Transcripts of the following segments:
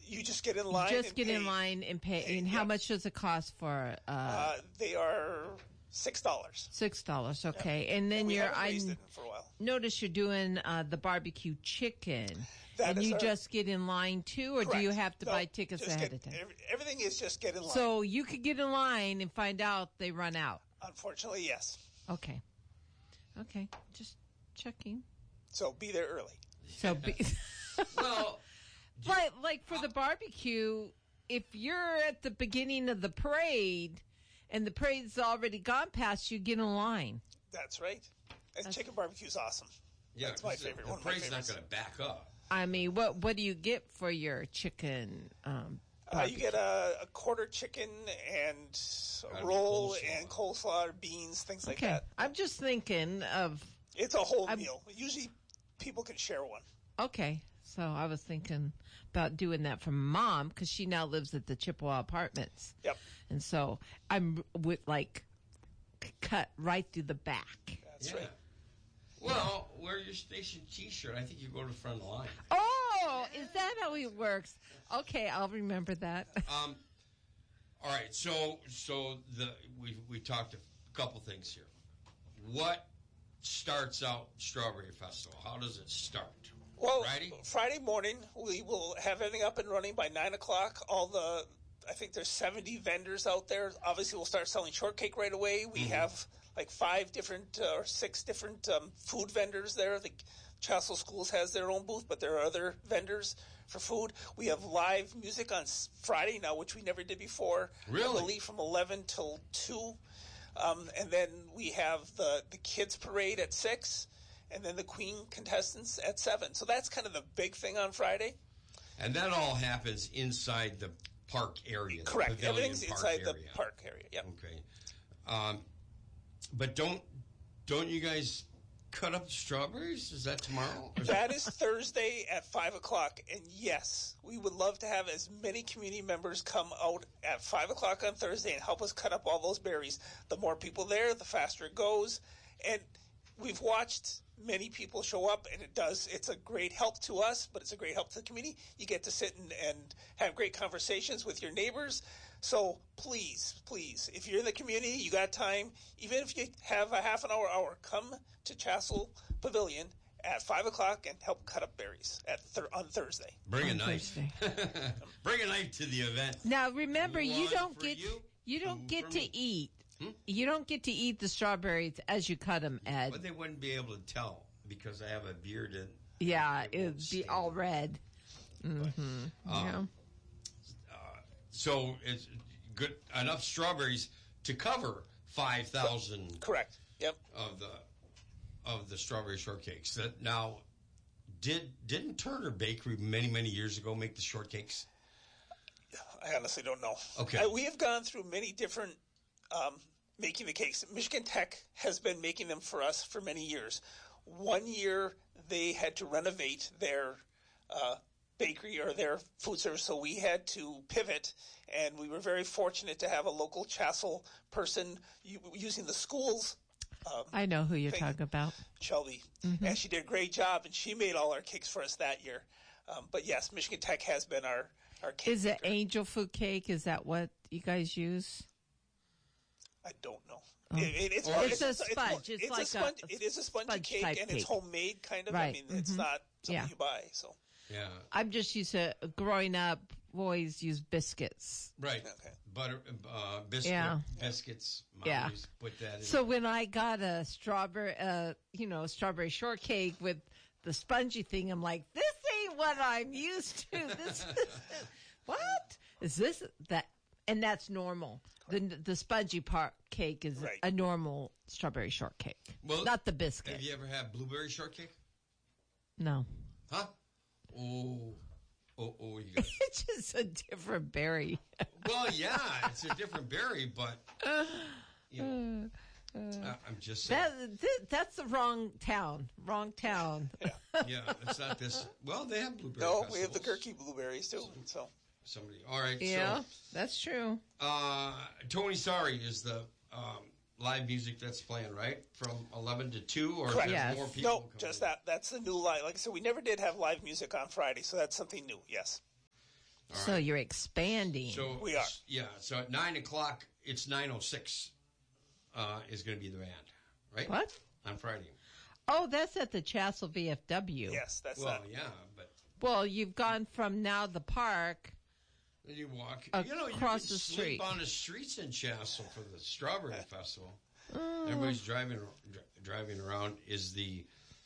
You just get in line. In line and pay. And how much does it cost for? They are $6. $6, okay. Yeah. And then for a while. Notice you're doing the barbecue chicken. And you just get in line too, or correct. Do you have to buy tickets ahead of time? Everything is just get in line. So you could get in line and find out they run out. Unfortunately, yes. Okay, just checking. So be there early. Well, but like for the barbecue, if you're at the beginning of the parade and the parade's already gone past, you get in line. That's right. And chicken barbecue is awesome. Yeah, that's my favorite. The parade's not going to back up. I mean, what do you get for your chicken? You get a quarter chicken and a roll and coleslaw, beans, things like that. I'm just thinking of... It's a whole meal. Usually people can share one. Okay. So I was thinking about doing that for Mom because she now lives at the Chippewa Apartments. Yep. And so I'm with cut right through the back. That's right. Well, wear your station T-shirt. I think you go to the front of the line. Oh, is that how it works? Okay, I'll remember that. All right, so we talked a couple things here. What starts out Strawberry Festival? How does it start? Well, Friday morning we will have everything up and running by 9 o'clock. I think there's 70 vendors out there. Obviously, we'll start selling shortcake right away. We have like 5 different or 6 different food vendors there. The Chassell Schools has their own booth, but there are other vendors for food. We have live music on Friday now, which we never did before. Really? I believe from 11 till 2. And then we have the kids parade at 6, and then the Queen contestants at 7. So that's kind of the big thing on Friday. And that all happens inside the park area. Correct. Everything's inside the park area. Yep. Okay. But don't you guys cut up the strawberries? Is that tomorrow? That is Thursday at 5 o'clock. And yes, we would love to have as many community members come out at 5 o'clock on Thursday and help us cut up all those berries. The more people there, the faster it goes. And we've watched many people show up, and it's a great help to us, but it's a great help to the community. You get to sit and have great conversations with your neighbors. So please, if you're in the community, you got time, even if you have a half an hour, come to Chassell Pavilion at 5 o'clock and help cut up berries on Thursday. Bring a knife. Bring a knife to the event. Now remember, you don't get to eat. You don't get to eat the strawberries as you cut them, Ed. But they wouldn't be able to tell because I have a beard. It would be all red. Mm-hmm. So it's good enough strawberries to cover 5,000. Correct. Yep. Of the strawberry shortcakes. Now, didn't Turner Bakery many years ago make the shortcakes? I honestly don't know. Okay. We have gone through many different making the cakes. Michigan Tech has been making them for us for many years. One year they had to renovate their bakery or their food service, so we had to pivot, and we were very fortunate to have a local Chassell person using the schools. I know who you're talking about. Shelby. Mm-hmm. And she did a great job, and she made all our cakes for us that year. But yes, Michigan Tech has been our cake. Is it Angel Food Cake? Is that what you guys use? I don't know. Oh. It's a sponge. It is a spongy cake, and it's homemade, kind of. Right. I mean, it's not something you buy. So yeah, I'm just used to growing up. Boys use biscuits. Right. Okay. Butter, biscuits. Yeah. Put that in. So when I got a strawberry shortcake with the spongy thing, I'm like, this ain't what I'm used to. What is this? That. And that's normal. The spongy cake is a normal strawberry shortcake, not the biscuit. Have you ever had blueberry shortcake? No. Huh? Oh, you got It's just a different berry. Well, yeah, it's a different berry, but I'm just saying. That's the wrong town. Wrong town. Yeah, it's not this. Well, they have blueberry festivals. We have the Gerke blueberries, too, so... Somebody, all right. Yeah, that's true. Tony Sorry is the live music that's playing, right? From 11 to 2, or Correct. Yes. More people? No, just that. That's the new live. Like I said, we never did have live music on Friday, so that's something new. Yes. So you're expanding. So We are. Yeah. So at 9 o'clock, it's 9:06. Is going to be the band, right? What? On Friday. Oh, that's at the Chassel VFW. Yes, that's Well, not. yeah, but Well, you've gone from now the park. then you walk. You can Across the sleep street. on the streets in Chassel for the Strawberry Festival. Everybody's driving around. Is the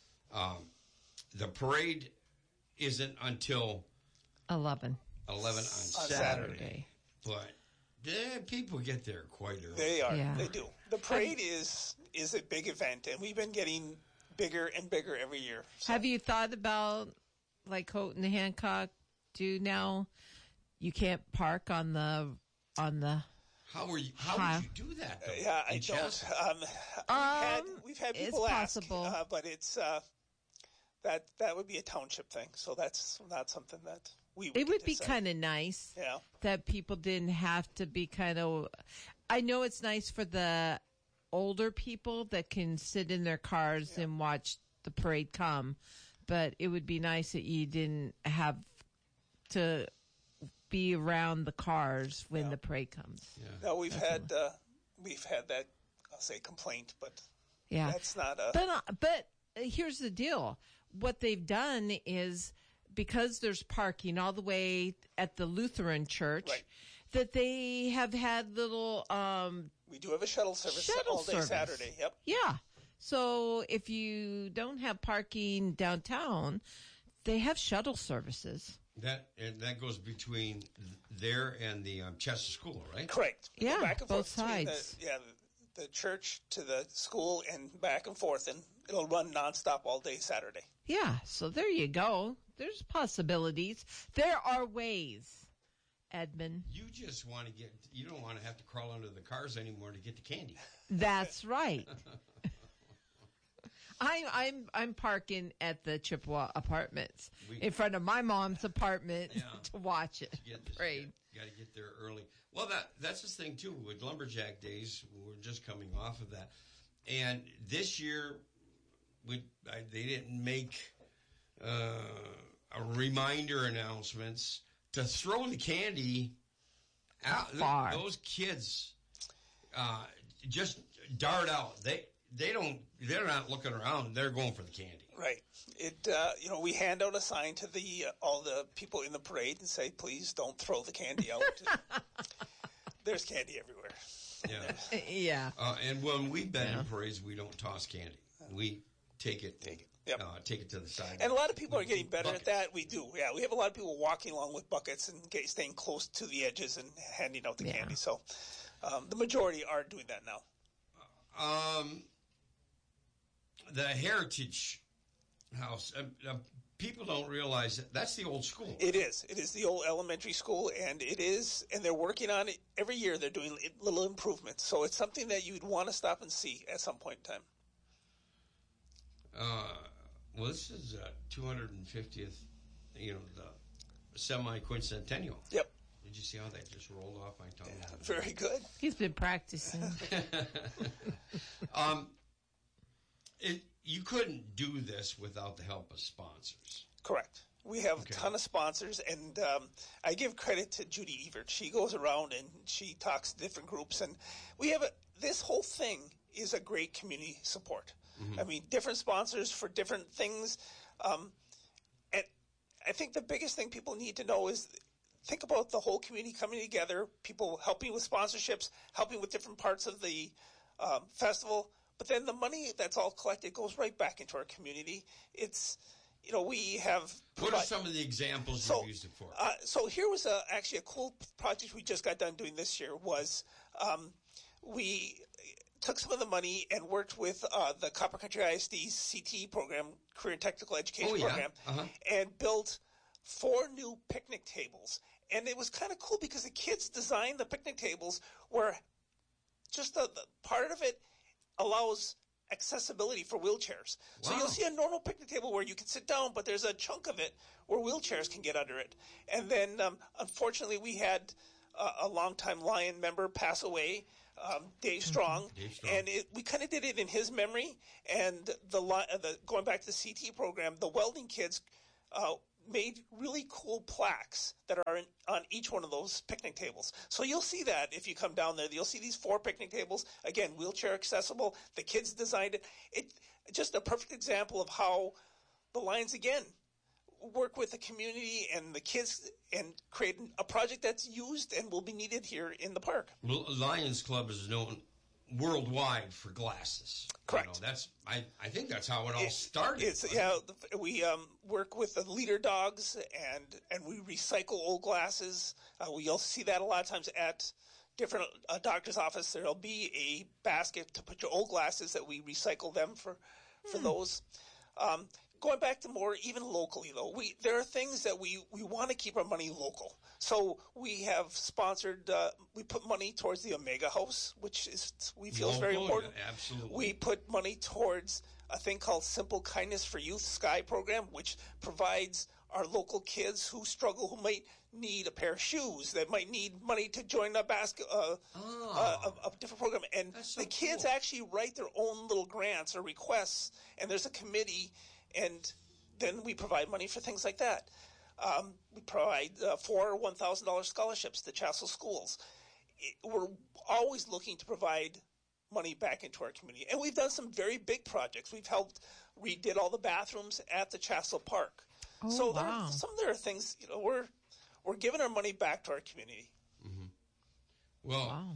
parade isn't until 11. 11 on Saturday. Saturday. But people get there quite early. They are. Yeah. They do. The parade is a big event, and we've been getting bigger and bigger every year. So, Have you thought about, like Houghton and Hancock do now? You can't park on the. How would you do that? Though, yeah, I in don't. Chatsworth? We've had it's people ask, possible. but it's that would be a township thing. So that's not something that we. It would get to be say. kind of nice Yeah. that people didn't have to be kind of. I know it's nice for the older people that can sit in their cars and watch the parade come, but it would be nice that you didn't have to be around the cars when the parade comes. No, we've had that. I'll say complaint, but Yeah, that's not a. But here's the deal. What they've done is, because there's parking all the way at the Lutheran church, Right. that they have had little, We do have a shuttle service Shuttle all day service. Saturday. Yep. yeah. So if you don't have parking downtown, they have shuttle services. That goes between there and the Chester School, right? Correct. We go Yeah, back and both forth between sides. the church to the school and back and forth, and it'll run nonstop all day Saturday. Yeah. So there you go. There's possibilities. There are ways, Edmund. You just want to get. You don't want to have to crawl under the cars anymore to get the candy. That's right. I'm parking at the Chippewa Apartments in front of my mom's apartment to watch it. Parade. You got to get there early. Well, that's the thing too with Lumberjack Days. We're just coming off of that, and this year they didn't make a reminder announcements to throw the candy out. Far. Those kids just dart out. They're not looking around. They're going for the candy. Right. It. We hand out a sign to all the people in the parade and say, "Please don't throw the candy out." There's candy everywhere. Yeah. Yeah. And when we've been in parades, we don't toss candy. We take it. Yep. Take it to the side. And a lot of people are getting better Buckets. at that. We do. Yeah, we have a lot of people walking along with buckets and staying close to the edges and handing out the candy. So the majority are doing that now. The Heritage House, people don't realize that's the old school. It is. It is the old elementary school, and they're working on it every year. They're doing little improvements. So it's something that you'd want to stop and see at some point in time. Well, this is 250th, the semi-quincentennial. Yep. Did you see how that just rolled off my tongue? Very good. He's been practicing. You couldn't do this without the help of sponsors. Correct. We have a ton of sponsors, and I give credit to Judy Evert. She goes around and she talks to different groups, and we have this whole thing is a great community support. Mm-hmm. I mean, different sponsors for different things. And I think the biggest thing people need to know is think about the whole community coming together, people helping with sponsorships, helping with different parts of the festival. But then the money that's all collected goes right back into our community. It's, we have... What are some of the examples you've used it for? So here was actually a cool project we just got done doing this year was we took some of the money and worked with the Copper Country ISD's CTE program, Career and Technical Education program, and built 4 new picnic tables. And it was kind of cool because the kids designed the picnic tables where just the part of it allows accessibility for wheelchairs. Wow. So you'll see a normal picnic table where you can sit down, but there's a chunk of it where wheelchairs can get under it. And then, unfortunately, we had a longtime Lion member pass away, Dave Strong, and we kind of did it in his memory. And going back to the CT program, the welding kids made really cool plaques that are on each one of those picnic tables. So you'll see that if you come down there. You'll see these 4 picnic tables, again, wheelchair accessible. The kids designed it. It's just a perfect example of how the Lions, again, work with the community and the kids and create a project that's used and will be needed here in the park. Well, Lions Club is known worldwide for glasses. Correct. I think that's how it all started. We work with the leader dogs and we recycle old glasses. We also see that a lot of times at different doctor's office. There'll be a basket to put your old glasses that we recycle them for those. Going back to more even locally, though, there are things that we want to keep our money local. So we have sponsored, we put money towards the Omega House, which we feel is very important. Yeah, absolutely. We put money towards a thing called Simple Kindness for Youth Sky program, which provides our local kids who struggle, who might need a pair of shoes, that might need money to join a different program. And the kids actually write their own little grants or requests, and there's a committee. And then we provide money for things like that. We provide 4 $1,000 scholarships to Chassell schools. We're always looking to provide money back into our community. And we've done some very big projects. We've helped redid all the bathrooms at the Chassell Park. Oh, so wow. there are things, we're giving our money back to our community. Mm-hmm. Well, wow.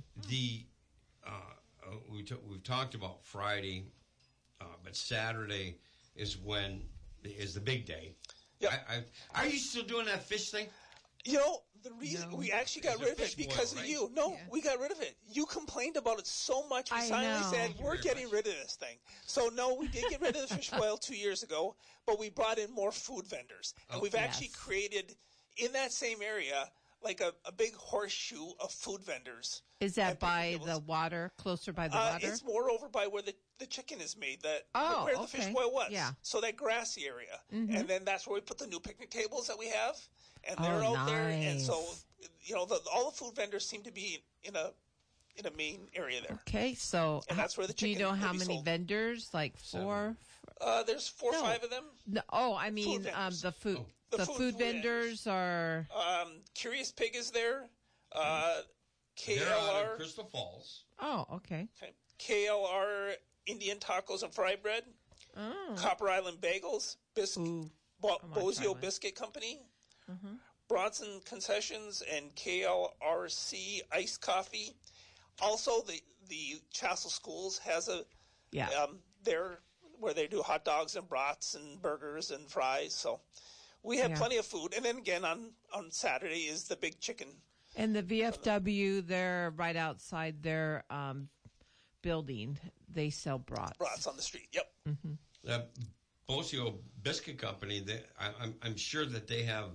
We've talked about Friday, but Saturday is the big day. Yep. Are you still doing that fish thing? The reason we actually got rid of it because of you. No, we got rid of it. You complained about it so much. We finally said, we're getting rid of this thing. So, no, we did get rid of the fish boil 2 years ago, but we brought in more food vendors. And we've actually created, in that same area, like a big horseshoe of food vendors. Is that by the water, closer by the water? It's more over by where the chicken is made, where the fish boil was. Yeah. So that grassy area. Mm-hmm. And then that's where we put the new picnic tables that we have. And they're out there. And so, all the food vendors seem to be in a main area there. Okay, so and that's where the chicken do you know how many sold. vendors? Like 4? There's 4 or 5 of them. No, I mean the food. The food vendors are. Curious Pig is there. KLR. They're out of Crystal Falls. Oh, okay. KLR Indian Tacos and Fry Bread. Oh. Copper Island Bagels. Bozio Biscuit Company. Mm-hmm. Bronson Concessions and KLRC Iced Coffee. Also, the Chassell Schools has there where they do hot dogs and brats and burgers and fries. So we have plenty of food. And then again on Saturday is the big chicken. And the VFW, they're right outside their building. They sell brats. Brats on the street. Yep. Mm-hmm. The Bozio Biscuit Company. I'm sure that they have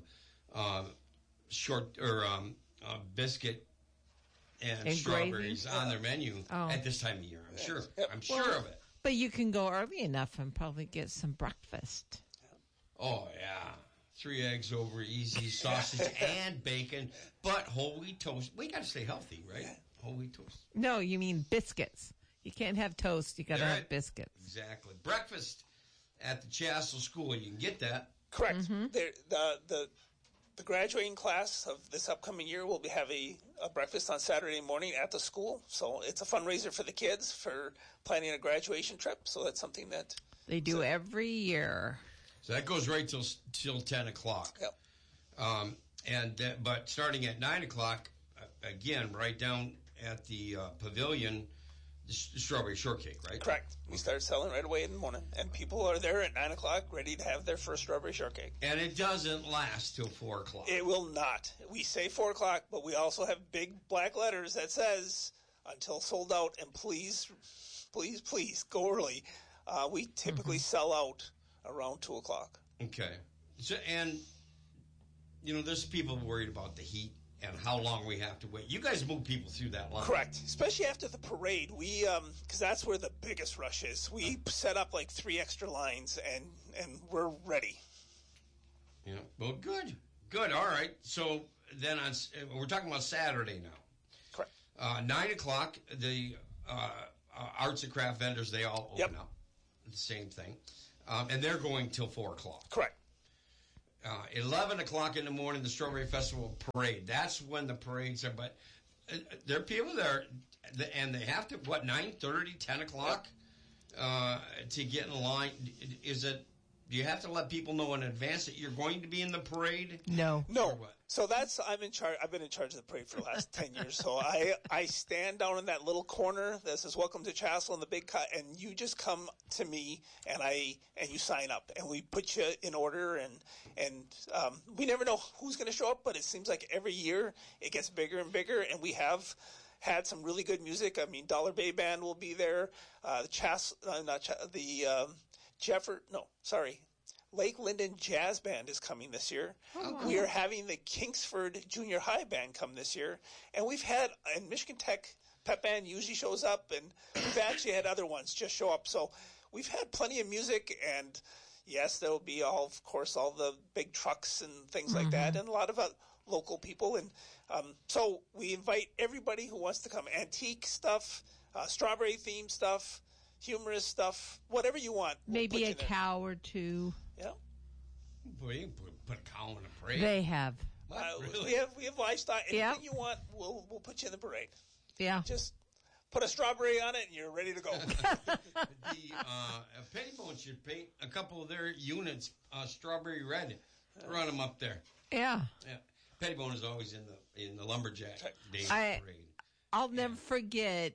biscuit and strawberries on their menu at this time of year. I'm sure. Yep. I'm sure of it. But you can go early enough and probably get some breakfast. Oh yeah, 3 eggs over easy, sausage and bacon, but whole wheat toast. We got to stay healthy, right? Whole wheat toast. No, you mean biscuits. You can't have toast. You got to have biscuits. Exactly. Breakfast at the Chassell School. You can get that. Correct. Mm-hmm. The graduating class of this upcoming year will have a breakfast on Saturday morning at the school. So it's a fundraiser for the kids for planning a graduation trip. So that's something that they do every year. So that goes right till 10 o'clock. Yep. But starting at 9 o'clock, again, right down at the pavilion, the strawberry shortcake, right? Correct. We start selling right away in the morning, and people are there at 9 o'clock ready to have their first strawberry shortcake. And it doesn't last till 4 o'clock. It will not. We say 4 o'clock, but we also have big black letters that says until sold out, and please, please, please go early. We typically sell out around 2 o'clock. Okay. So, and, there's people worried about the heat and how long we have to wait. You guys move people through that line. Correct. Especially after the parade. We, because that's where the biggest rush is. We set up like 3 extra lines and we're ready. Yeah. Well, good. Good. All right. So then we're talking about Saturday now. Correct. 9 o'clock, the arts and craft vendors, they all open up. The same thing. And they're going till 4 o'clock. Correct. 11 o'clock in the morning, the Strawberry Festival parade. That's when the parades are. But there are people there, and they have to, 9:30, 10 o'clock to get in line. Do you have to let people know in advance that you're going to be in the parade? No. No. So I'm in charge. I've been in charge of the parade for the last 10 years. So I stand down in that little corner that says "Welcome to Chassel" and the big cut, and you just come to me and you sign up, and we put you in order, and we never know who's going to show up, but it seems like every year it gets bigger and bigger, and we have had some really good music. I mean, Dollar Bay Band will be there. Lake Linden Jazz Band is coming this year. Oh, wow. We are having the Kingsford Junior High Band come this year. And we've had, and Michigan Tech Pep Band usually shows up, and we've actually had other ones just show up. So we've had plenty of music, and yes, there will be, all the big trucks and things like that, and a lot of local people. And so we invite everybody who wants to come. Antique stuff, strawberry-themed stuff, humorous stuff, whatever you want. Maybe a cow or two. Yeah. Well, you can put a cow in a parade. They have. What, really? We have livestock. Anything you want, we'll put you in the parade. Yeah. Just put a strawberry on it, and you're ready to go. The Pettibone should paint a couple of their units strawberry red. Run them up there. Yeah. Yeah. Pettibone is always in the lumberjack day parade. I'll never forget.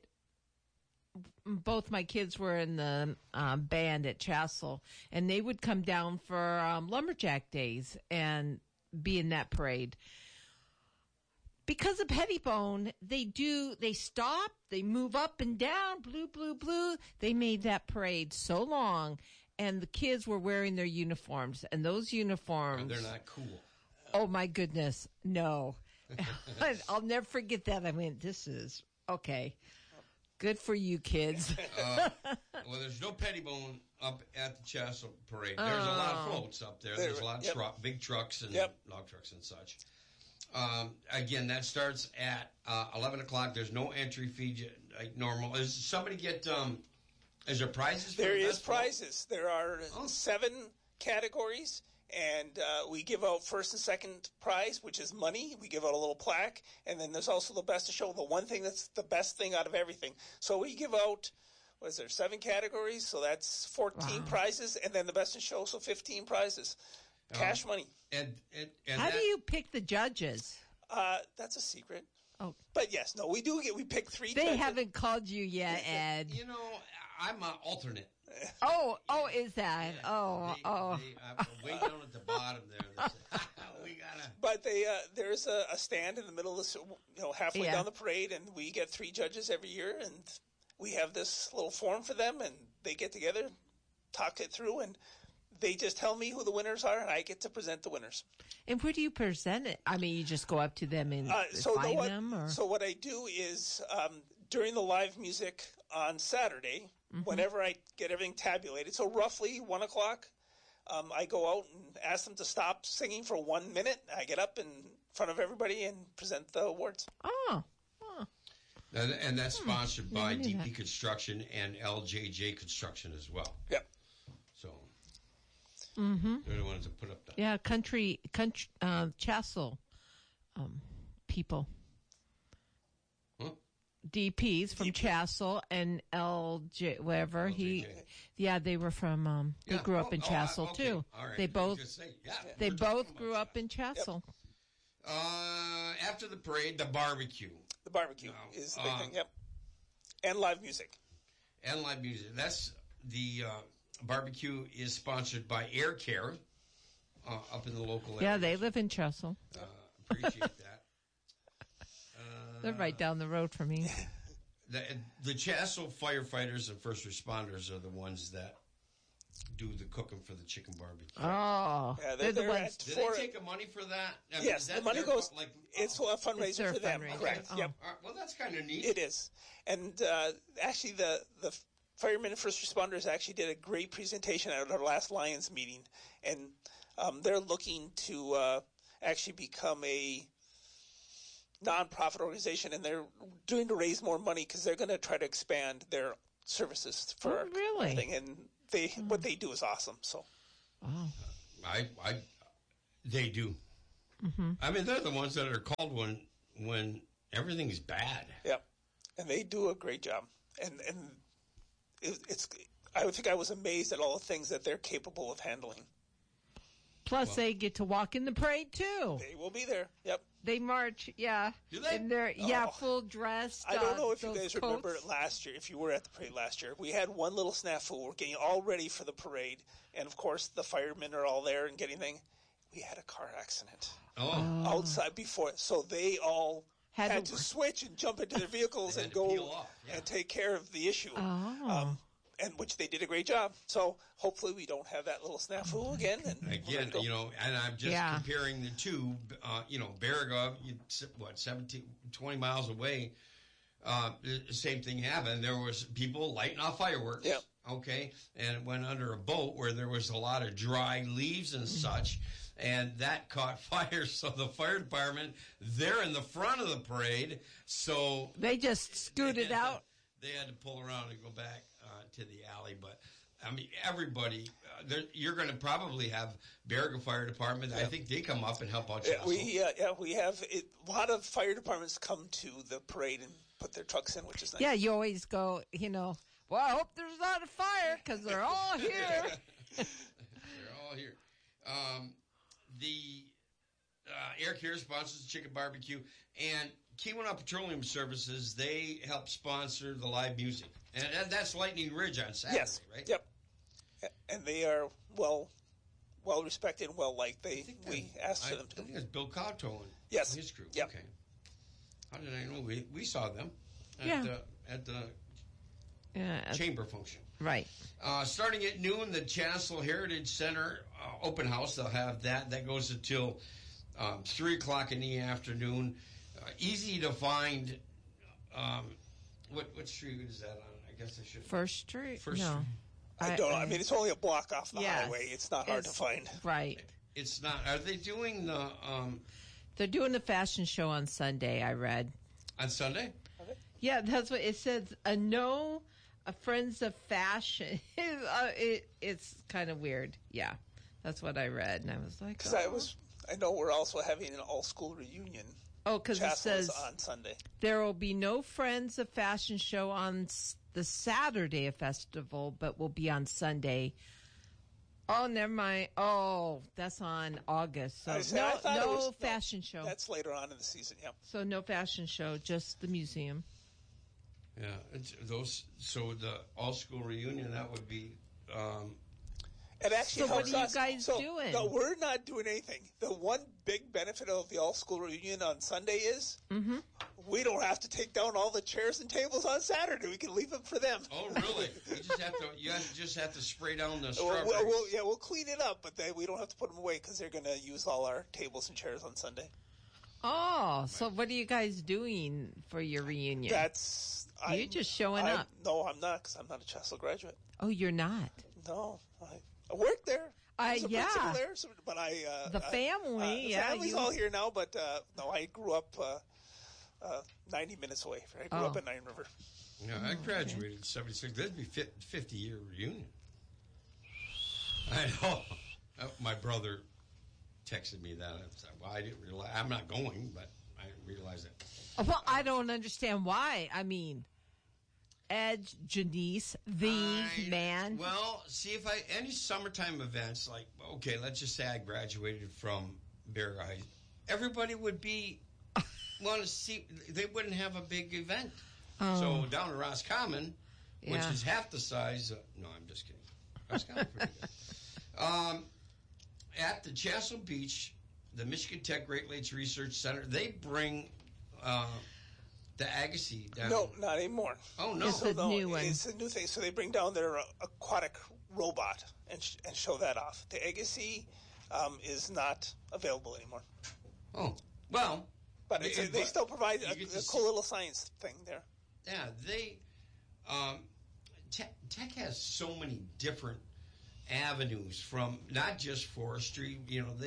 Both my kids were in the band at Chassel, and they would come down for lumberjack days and be in that parade. Because of Pettibone, they stop, they move up and down, blue, blue, blue. They made that parade so long, and the kids were wearing their uniforms, and those uniforms. They're not cool. Oh my goodness, no. I'll never forget that. I mean, this is okay. Good for you, kids. Well, there's no Pettibone up at the Chassel Parade. There's a lot of floats up there. There's a lot of big trucks and log trucks and such. Again, that starts at 11 o'clock. There's no entry fee like normal. Does somebody get, is there prizes? There is prizes. There are 7 categories. And we give out first and second prize, which is money. We give out a little plaque. And then there's also the best of show, the one thing that's the best thing out of everything. So we give out, 7 categories? So that's 14 prizes. And then the best in show, so 15 prizes. Cash money. And how do you pick the judges? That's a secret. Oh. But yes, no, we pick 3 They judges. haven't called you yet, Ed. You know, I'm an alternate. Oh, is that? Way down at the bottom there. We gotta. But there's a stand in the middle of halfway down the parade, and we get 3 judges every year, and we have this little forum for them, and they get together, talk it through, and they just tell me who the winners are, and I get to present the winners. And where do you present it? I mean, you just go up to them and find them? Or? So what I do is during the live music on Saturday, whenever I get everything tabulated, so roughly 1 o'clock, I go out and ask them to stop singing for 1 minute. I get up in front of everybody and present the awards. Oh. And that's sponsored by DP Construction and LJJ Construction as well. Yep. So they're the ones that put up that. Yeah, country Chassel people. Huh? DPs from Chassel and LJ, whatever. LJJ. They were from, they grew up in Chassel too. All right. They both, they both grew up in Chassel. Yep. After the parade, the barbecue. The barbecue is the big thing, yep. And live music. That's the barbecue is sponsored by Air Care up in the local area. Yeah, they live in Chassel. Appreciate that. They're right down the road from me. The Chassel firefighters and first responders are the ones that do the cooking for the chicken barbecue. Oh, yeah, they're the ones. Do they take money for that? I mean, yes, the money goes. It's a fundraiser for them. Correct. Oh. Yep. Well, that's kind of neat. It is, and actually, the firemen and first responders actually did a great presentation at our last Lions meeting, and they're looking to actually become a nonprofit organization, and they're doing to raise more money because they're going to try to expand their services for really? everything. And what they do is awesome. So, I They do. Mm-hmm. I mean, they're the ones that are called when everything's bad. Yep, and they do a great job. And it's I would think I was amazed at all the things that they're capable of handling. Plus, they get to walk in the parade too. They will be there. Yep. They march, yeah. Do they? And they're full dressed. I don't know if you guys coats. remember it last year. If you were at the parade last year, we had one little snafu. We're getting all ready for the parade, and of course the firemen are all there and getting things. We had a car accident outside before, so they all had to switch and jump into their vehicles and go and take care of the issue. And which they did a great job. So hopefully we don't have that little snafu again. And I'm just comparing the two. Baraga, 20 miles away. The same thing happened. There was people lighting off fireworks. Yep. Okay, and it went under a boat where there was a lot of dry leaves and such, and that caught fire. So the fire department, they're in the front of the parade, so they just scooted out. They had to pull around and go back to the alley. But I mean, everybody, you're going to probably have Baraga Fire Department. I think they come up and help out. We have a lot of fire departments come to the parade and put their trucks in, which is nice. Yeah, you always go, well, I hope there's not a fire because they're all here. They're all here. The Air Care sponsors the chicken barbecue, and Keweenaw Petroleum Services, they help sponsor the live music. And that's Lightning Ridge on Saturday, right? Yep. And they are well respected and well liked. We asked for them to. I think it's Bill Cotto and his crew. Yep. Okay. How did I know? We saw them at the chamber function. Right. Starting at noon, the Chancellor Heritage Center open house. They'll have that. That goes until 3 o'clock in the afternoon. Easy Find. What street is that on? I guess I should. First Street? First no. Street. I don't know. I mean, it's only a block off the highway. It's not hard to find. Right. It's not. Are they doing the... They're doing the fashion show on Sunday, I read. On Sunday? Yeah, that's what it says. Friends of Fashion. It's kind of weird. Yeah, that's what I read. And I was like... Because I know we're also having an all-school reunion. Oh, because it says on Sunday. There will be no Friends of Fashion show on the Saturday of festival, but will be on Sunday. Oh, never mind. Oh, that's on August. So no fashion show. That's later on in the season. Yeah. So no fashion show, just the museum. Yeah, So the all-school reunion, that would be. It actually helps us. So what are you guys doing? No, we're not doing anything. The one big benefit of the all-school reunion on Sunday is we don't have to take down all the chairs and tables on Saturday. We can leave them for them. Oh, really? You just have to spray down the strawberries. We'll clean it up, but we don't have to put them away because they're going to use all our tables and chairs on Sunday. Oh, so what are you guys doing for your reunion? You're just showing up. No, I'm not, because I'm not a Chesel graduate. Oh, you're not? No, I worked there. I was a principal there, but the family, the family's all here now, but no, I grew up 90 minutes away. I grew up at Nine River. Yeah, I graduated in 76. That'd be 50-year reunion. I know. My brother texted me that. I didn't realize. I'm not going, but I didn't realize it. Well, I don't understand why. I mean, Ed, Janice, man. Well, see, if any summertime events, like, okay, let's just say I graduated from Baraga High, everybody would want to see, they wouldn't have a big event. So down in Roscommon, which is half the size, no, I'm just kidding. Roscommon's pretty good. At the Chancellor Beach, the Michigan Tech Great Lakes Research Center, they bring the Agassiz down. No, not anymore. Oh, no. It's a new one. It's a new thing. So they bring down their aquatic robot and show that off. The Agassiz is not available anymore. Oh, well. But they still provide a cool little science thing there. Yeah, they... Tech has so many different avenues from not just forestry,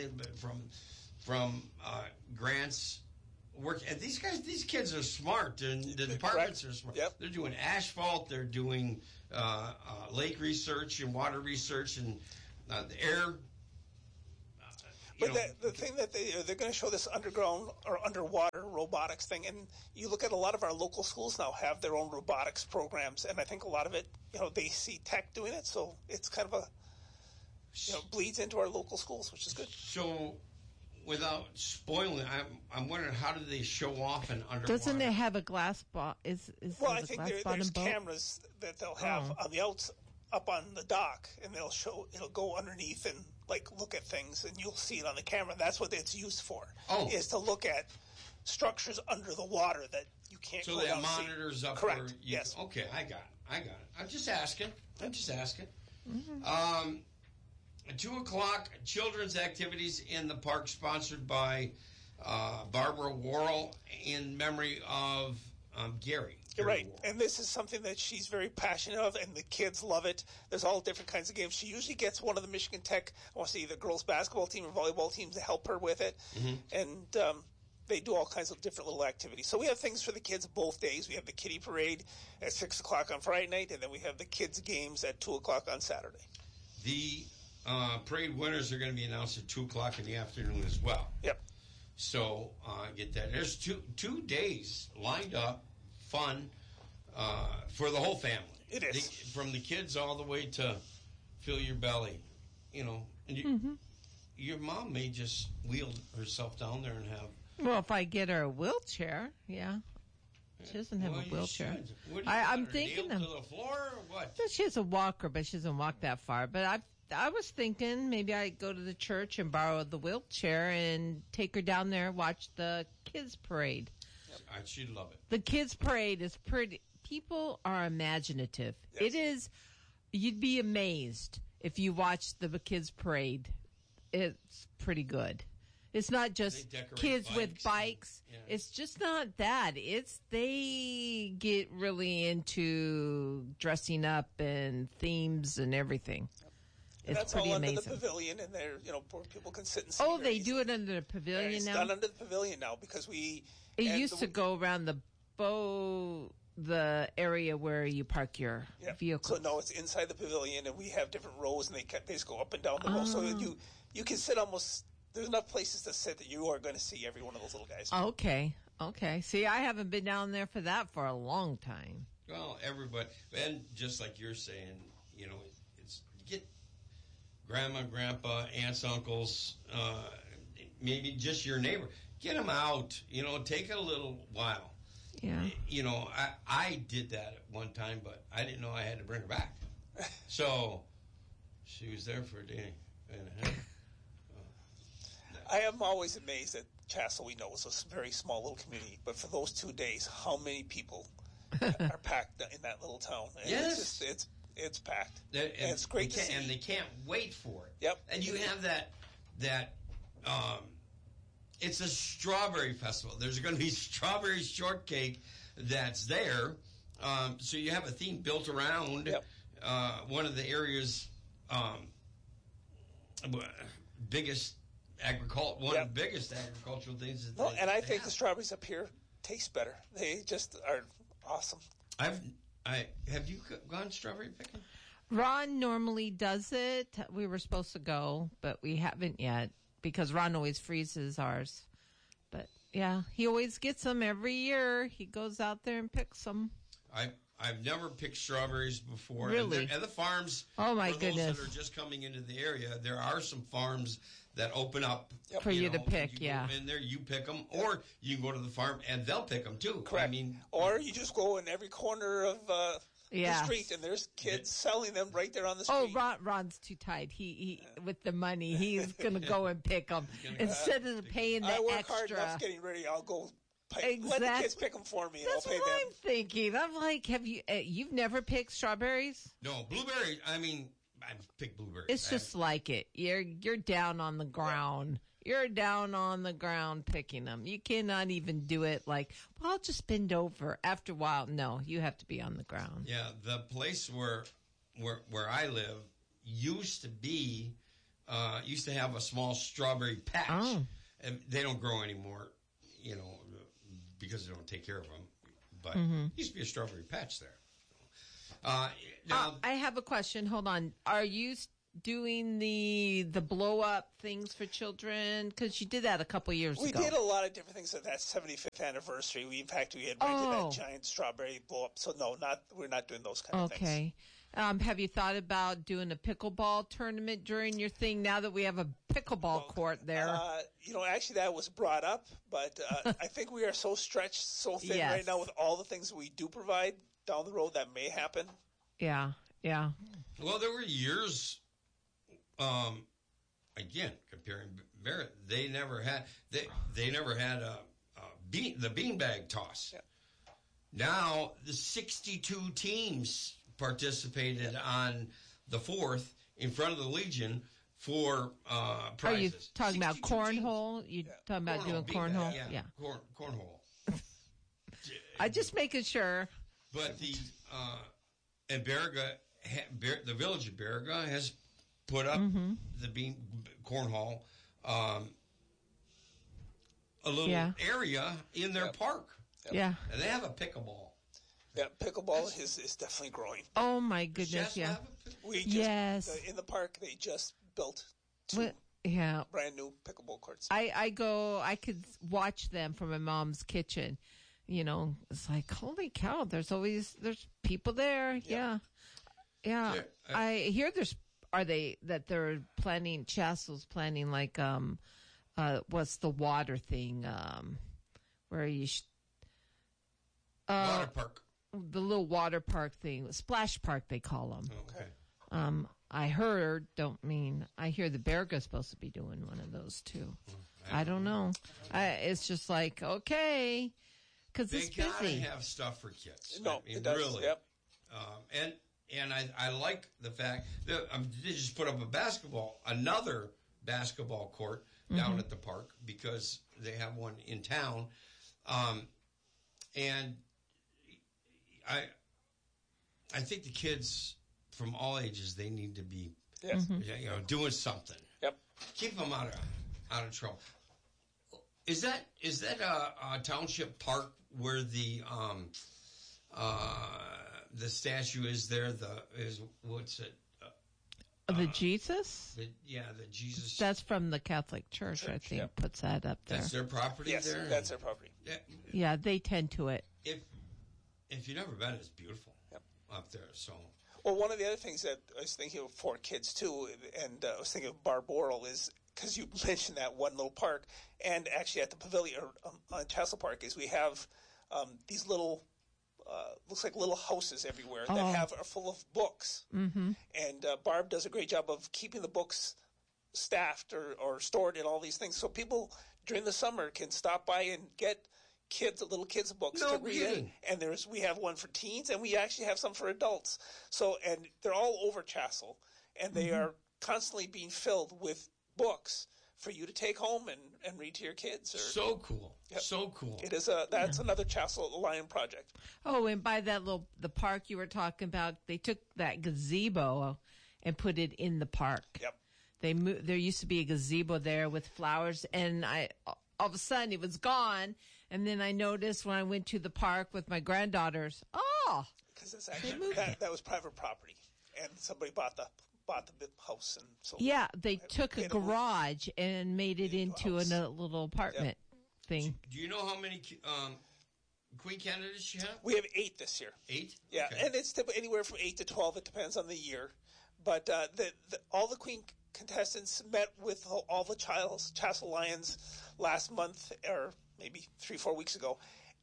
from grants work. And these kids are smart, and the departments are smart. Yep. They're doing asphalt. They're doing lake research and water research and the air. But the thing that they're going to show this underground or underwater robotics thing, and you look at a lot of our local schools now have their own robotics programs, and I think a lot of it, they see tech doing it, so it's kind of bleeds into our local schools, which is good. So, without spoiling, I'm wondering, how do they show off an underwater? Doesn't it have a glass bottom? Well, I think there's cameras that they'll have on the up on the dock, and it'll go underneath and look at things, and you'll see it on the camera. That's what it's used for. Is to look at structures under the water that you can't. So they have monitors up. Correct. Yes. Okay, I got it. I'm just asking. Mm-hmm. 2:00 children's activities in the park, sponsored by Barbara Worrell in memory of Gary. You're right. And this is something that she's very passionate of, and the kids love it. There's all different kinds of games. She usually gets one of the Michigan Tech, I want to say, either girls basketball team or volleyball teams to help her with it. Mm-hmm. And they do all kinds of different little activities. So we have things for the kids both days. We have the kiddie parade at 6 o'clock on Friday night, and then we have the kids' games at 2 o'clock on Saturday. The parade winners are going to be announced at 2 o'clock in the afternoon as well. Yep. So get that. There's two days lined up, fun for the whole family. It is. From the kids all the way to fill your belly. And your mom may just wheel herself down there and have... Well, if I get her a wheelchair, yeah. She doesn't have a wheelchair. I'm thinking to the floor or what? She has a walker, but she doesn't walk that far. But I was thinking maybe I'd go to the church and borrow the wheelchair and take her down there and watch the kids' parade. She'd love it. The kids' parade is pretty. People are imaginative. Yes. It is. You'd be amazed if you watch the kids' parade. It's pretty good. It's not just kids with bikes. It's just not that. They get really into dressing up and themes and everything. And it's pretty amazing. Under the pavilion, and there, where people can sit and see. Oh, they do it under the pavilion it's now? It's done under the pavilion now because we... It used to go around the area where you park your vehicle. So, no, it's inside the pavilion, and we have different rows, and they just go up and down the row. So you can sit almost... There's enough places to sit that you are going to see every one of those little guys. Okay. See, I haven't been down there for that for a long time. Well, everybody... And just like you're saying, it's... Get grandma, grandpa, aunts, uncles, maybe just your neighbor. Get them out, take it a little while. Yeah. I did that at one time, but I didn't know I had to bring her back. So she was there for a day and a half. I am always amazed at Chassell. We know it's a very small little community, but for those 2 days, how many people are packed in that little town? And yes. It's packed. And it's great to see. And they can't wait for it. Yep. And you have that it's a strawberry festival. There's going to be strawberry shortcake that's there. So you have a theme built around one of the area's biggest one of the biggest agricultural things. And I think the strawberries up here taste better. They just are awesome. Have you gone strawberry picking? Ron normally does it. We were supposed to go, but we haven't yet because Ron always freezes ours. But yeah, he always gets them every year. He goes out there and picks them. I've never picked strawberries before. Really? And the farms, oh my goodness, those that are just coming into the area, there are some farms that open up for you to pick. You go in there, you pick them, or you can go to the farm and they'll pick them too. Correct. Or you just go in every corner of the street and there's kids selling them right there on the street. Oh, Ron's too tight. He with the money, he's going to go and pick them instead of paying the extra. I work hard enough getting ready. I'll go. Let the kids pick them for me, and I'll pay them. That's what I'm thinking. I'm like, you've never picked strawberries? No, blueberries. I've picked blueberries. It's just like it. You're down on the ground. You're down on the ground picking them. You cannot even do it like, well, I'll just bend over. After a while, no, you have to be on the ground. Yeah, the place where I live used to have a small strawberry patch. Oh. And they don't grow anymore, because they don't take care of them. But used to be a strawberry patch there. Now, I have a question. Hold on. Are you doing the blow up things for children? Because you did that a couple years ago. We did a lot of different things at that 75th anniversary. In fact, we had rented that giant strawberry blow up. So no, we're not doing those kind of things. Okay. Have you thought about doing a pickleball tournament during your thing now that we have a pickleball court there? Actually that was brought up, but I think we are so stretched, so thin right now with all the things that we do provide down the road that may happen. Yeah. Well, there were years, again, comparing Barrett, they never had the beanbag toss. Yeah. Now, the 62 teams participated on the 4th in front of the Legion for prizes. Are you talking about cornhole? You talking about doing cornhole? Yeah. Cornhole. I'm just making sure. But and Baraga, the village of Baraga has put up the cornhole, a little area in their park. Yeah. And they have a pickleball. Yeah, pickleball is definitely growing. Oh my goodness! Yeah. In the park they just built 2 brand new pickleball courts. I could watch them from my mom's kitchen. It's like, holy cow! There's people there. Yeah. I hear they're planning. Chassel's planning like what's the water thing? Where you water park. The little water park thing, splash park they call them. Okay. I hear the Berga's supposed to be doing one of those too. I don't know. It's just like, okay, because it's busy. They gotta have stuff for kids. No, it does. Really. Yep. And I like the fact that they just put up another basketball court down at the park because they have one in town, and I think the kids from all ages, they need to be doing something. Yep. Keep them out of trouble. Is that a township park where the statue is there? What's it? The Jesus? The Jesus. That's from the Catholic Church, I think, puts that up there. That's their property there? Yes, that's their property. Yeah, they tend to it. If you've never been, it's beautiful up there. So, well, one of the other things that I was thinking of for kids too, and I was thinking of Barb Worrell, is because you mentioned that one little park, and actually at the pavilion on Chassel Park is we have these little looks like little houses everywhere that are full of books, and Barb does a great job of keeping the books staffed or stored in all these things, so people during the summer can stop by and get little kids books to read. And we have one for teens, and we actually have some for adults. So, and they're all over Chassel, and they are constantly being filled with books for you to take home and read to your kids. So cool. Yep. So cool. It is that's another Chassel Lion project. Oh, and by the park you were talking about, they took that gazebo and put it in the park. Yep. There used to be a gazebo there with flowers, and all of a sudden it was gone. And then I noticed when I went to the park with my granddaughters, because it's actually that was private property, and somebody bought the house, and so they took a garage and made it into a little apartment thing. Do you know how many Queen candidates you have? We have 8 this year. 8? Yeah, okay. And it's anywhere from 8 to 12. It depends on the year, but all the Queen contestants met with all the Chassel Lions last month, or maybe 3-4 weeks ago.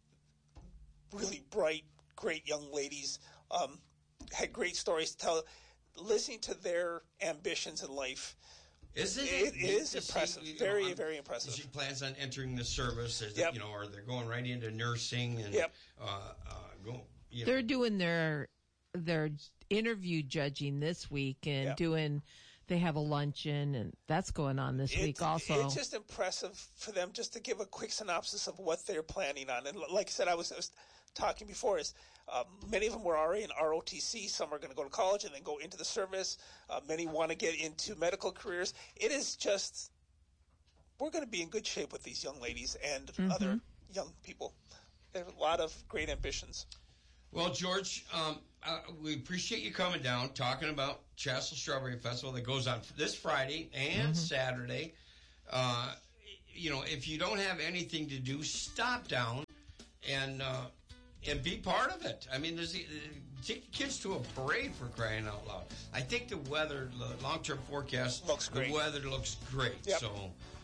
Really bright, great young ladies, had great stories to tell. Listening to their ambitions in life, it is impressive. Very, very impressive. She plans on entering the service, or they're going right into nursing and They're doing their interview judging this week and they have a luncheon, and that's going on this week also. It's just impressive for them just to give a quick synopsis of what they're planning on. And like I said, I was talking before, is many of them were already in ROTC. Some are going to go to college and then go into the service. Many want to get into medical careers. It is just, we're going to be in good shape with these young ladies and other young people. There's a lot of great ambitions. Well, George, we appreciate you coming down, talking about Chassell Strawberry Festival that goes on this Friday and Saturday. If you don't have anything to do, stop down and be part of it. I mean, take the kids to a parade, for crying out loud. I think the weather, the long-term forecast, looks great. The weather looks great. Yep. So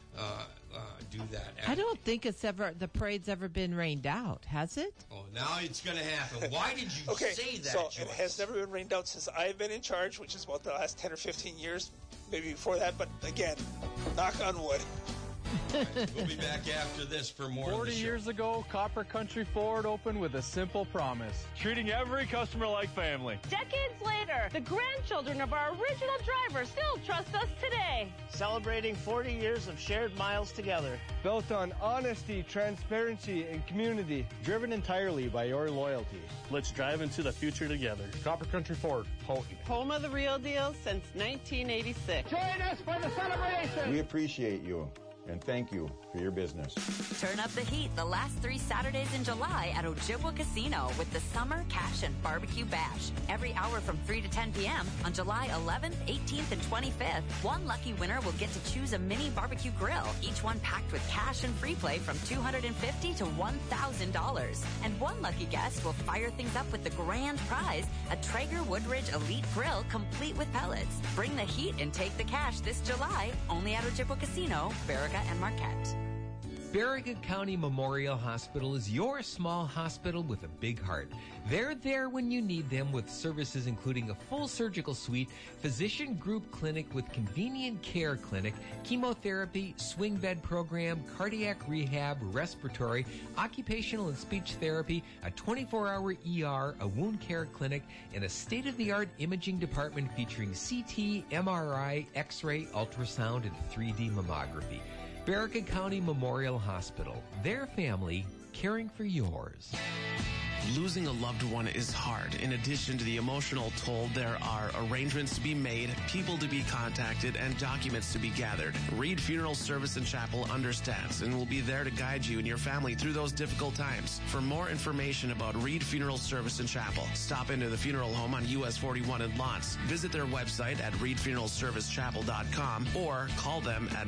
do that. I don't think the parade's ever been rained out, has it? Oh, now it's going to happen. Why did you say that, so Joyce? it has never been rained out since I've been in charge, which is about the last 10 or 15 years, maybe before that. But again, knock on wood. Right, we'll be back after this for more 40 of the show. years ago, Copper Country Ford opened with a simple promise: treating every customer like family. Decades later, the grandchildren of our original driver still trust us today. Celebrating 40 years of shared miles together. Built on honesty, transparency, and community. Driven entirely by your loyalty. Let's drive into the future together. Copper Country Ford, Houghton. Home of the real deal since 1986. Join us for the celebration. We appreciate you. And thank you for your business. Turn up the heat the last 3 Saturdays in July at Ojibwa Casino with the Summer Cash and Barbecue Bash. Every hour from 3 to 10 p.m. on July 11th, 18th, and 25th, one lucky winner will get to choose a mini barbecue grill, each one packed with cash and free play from $250 to $1,000. And one lucky guest will fire things up with the grand prize, a Traeger Woodridge Elite Grill complete with pellets. Bring the heat and take the cash this July, only at Ojibwa Casino, Barriga and Marquette. Barriga County Memorial Hospital is your small hospital with a big heart. They're there when you need them with services including a full surgical suite, physician group clinic with convenient care clinic, chemotherapy, swing bed program, cardiac rehab, respiratory, occupational and speech therapy, a 24-hour ER, a wound care clinic, and a state-of-the-art imaging department featuring CT, MRI, X-ray, ultrasound, and 3D mammography. Barriga County Memorial Hospital. Their family caring for yours. Losing a loved one is hard. In addition to the emotional toll, there are arrangements to be made, people to be contacted, and documents to be gathered. Reed Funeral Service and Chapel understands and will be there to guide you and your family through those difficult times. For more information about Reed Funeral Service and Chapel, stop into the funeral home on US 41 in Lawrence. Visit their website at reedfuneralservicechapel.com or call them at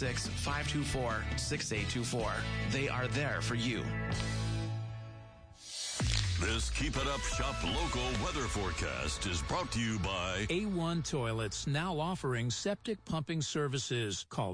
906-524-6824. They are there for you. This Keep It Up Shop local weather forecast is brought to you by A1 Toilets, now offering septic pumping services. Call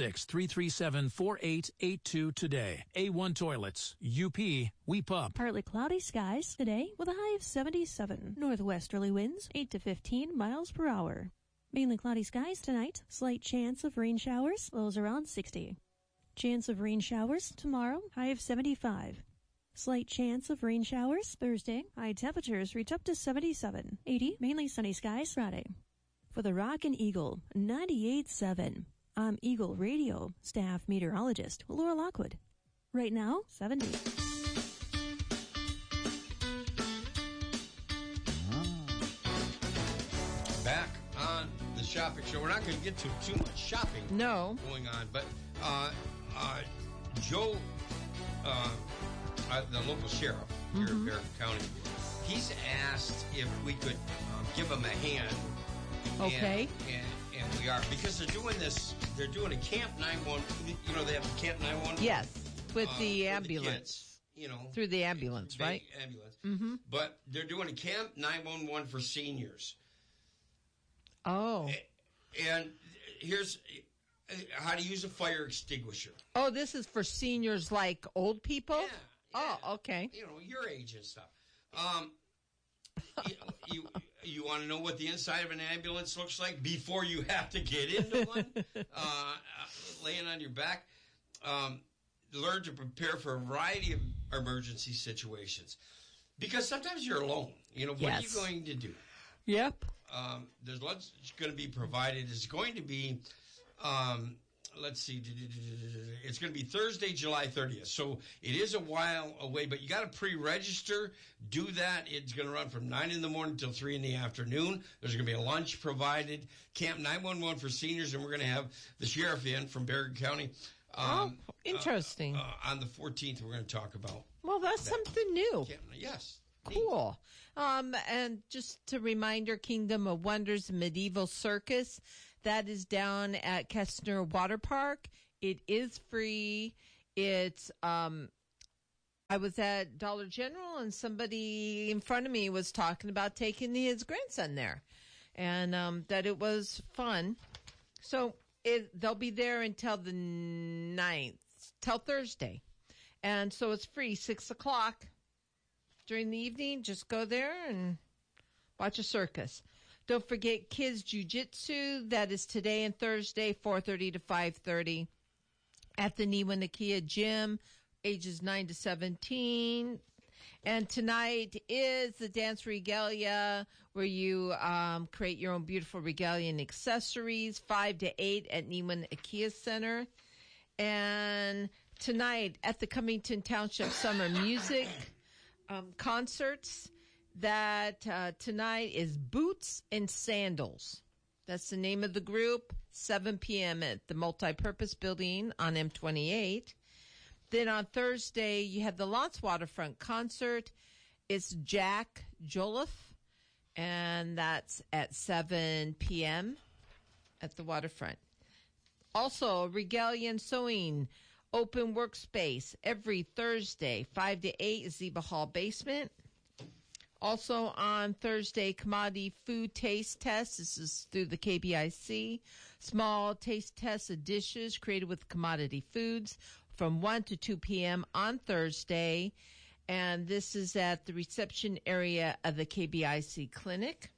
906-337-4882 today. A1 Toilets, UP, we pump. Partly cloudy skies today with a high of 77. Northwesterly winds 8 to 15 miles per hour. Mainly cloudy skies tonight. Slight chance of rain showers, lows around 60. Chance of rain showers tomorrow, high of 75. Slight chance of rain showers Thursday. High temperatures reach up to 77. 80, mainly sunny skies Friday. For the Rock and Eagle, 98.7. I'm Eagle Radio staff meteorologist Laura Lockwood. Right now, 70. Back on the shopping show. We're not going to get to too much shopping going on, but Joe, the local sheriff here in Barriga County, he's asked if we could give him a hand. Okay. And we are, because they're doing this, they're doing a Camp 911, they have the Camp 911. Yes, with the ambulance. Kids, through the ambulance, right? Ambulance. But they're doing a Camp 911 for seniors. Oh. And here's how to use a fire extinguisher. Oh, this is for seniors like old people? Yeah. Oh, okay. Your age and stuff. You want to know what the inside of an ambulance looks like before you have to get into one? Laying on your back. Learn to prepare for a variety of emergency situations. Because sometimes you're alone. What are you going to do? Yep. There's lots going to be provided. It's going to be... let's see. It's going to be Thursday, July 30th. So it is a while away, but you got to pre-register. Do that. It's going to run from 9 in the morning until 3 in the afternoon. There's going to be a lunch provided. Camp 911 for seniors, and we're going to have the sheriff in from Barriga County. Interesting. On the 14th, we're going to talk about. Well, that's something new. Yes. Cool. And just a reminder, Kingdom of Wonders Medieval Circus, that is down at Kestner Water Park. It is free. It's, I was at Dollar General and somebody in front of me was talking about taking his grandson there and, that it was fun. So they'll be there until the 9th, till Thursday. And so it's free, 6 o'clock. During the evening, just go there and watch a circus. Don't forget Kids Jiu-Jitsu. That is today and Thursday, 4:30 to 5:30 at the Niwanakia Gym, ages 9 to 17. And tonight is the Dance Regalia, where you create your own beautiful regalia and accessories, 5 to 8 at Niwanakia Center. And tonight at the Cummington Township Summer Music concerts, that tonight is Boots and Sandals. That's the name of the group, 7 p.m. at the Multipurpose Building on M28. Then on Thursday, you have the Lance Waterfront Concert. It's Jack Jolliffe, and that's at 7 p.m. at the waterfront. Also, Regalian Sewing Open Workspace every Thursday, 5 to 8 is Zeba Hall Basement. Also on Thursday, Commodity Food Taste Test. This is through the KBIC. Small taste tests of dishes created with commodity foods from 1 to 2 p.m. on Thursday. And this is at the reception area of the KBIC clinic.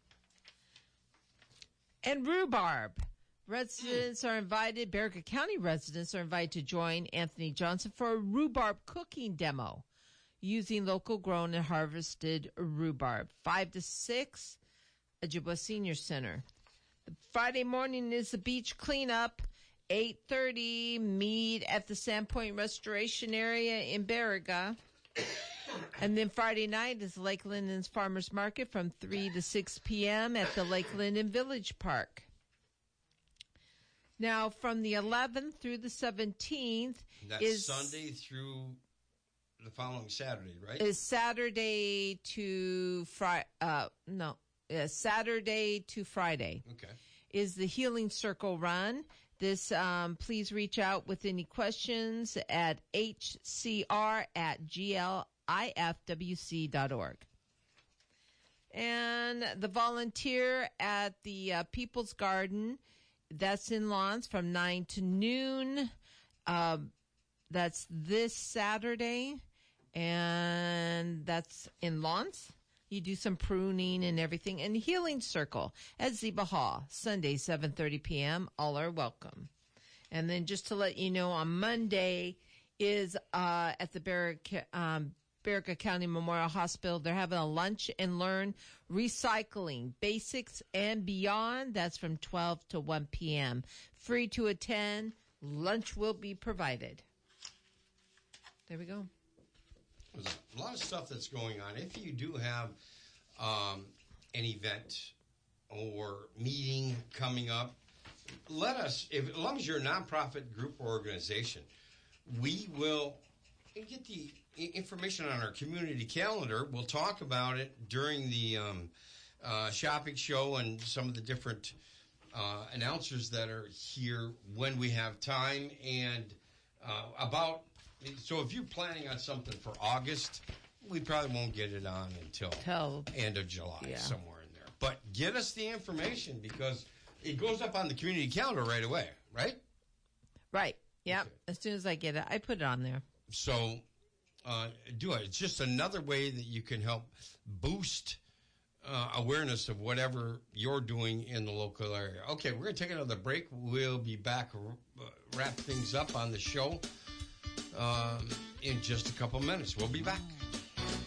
And rhubarb. Residents are invited, Baraga County residents are invited to join Anthony Johnson for a rhubarb cooking demo using local grown and harvested rhubarb. 5 to 6, Ojibwa Senior Center. The Friday morning is the beach cleanup. 8:30, meet at the Sandpoint Restoration Area in Baraga. And then Friday night is Lake Linden's Farmers Market from 3 to 6 p.m. at the Lake Linden Village Park. Now, from the 11th through the 17th is Sunday through the following Saturday, right? Is Saturday to Saturday to Friday. Okay. Is the Healing Circle Run. This, please reach out with any questions at hcr@glifwc.org. And the volunteer at the People's Garden, that's in Lawns from 9 to noon. That's this Saturday, and that's in Lawns. You do some pruning and everything. And Healing Circle at Zeba Hall, Sunday, 7:30 p.m. All are welcome. And then just to let you know, on Monday is at the Baraga County Memorial Hospital. They're having a lunch and learn recycling basics and beyond. That's from 12 to 1 p.m. Free to attend. Lunch will be provided. There we go. There's a lot of stuff that's going on. If you do have an event or meeting coming up, let us, as long as you're a nonprofit group or organization, we will get the information on our community calendar. We'll talk about it during the shopping show and some of the different announcers that are here when we have time. And so if you're planning on something for August, we probably won't get it on until end of July, somewhere in there. But get us the information because it goes up on the community calendar right away, right? Right. Yeah. Okay. As soon as I get it, I put it on there. So do it. It's just another way that you can help boost awareness of whatever you're doing in the local area. Okay, we're going to take another break. We'll be back, wrap things up on the show in just a couple minutes. We'll be back.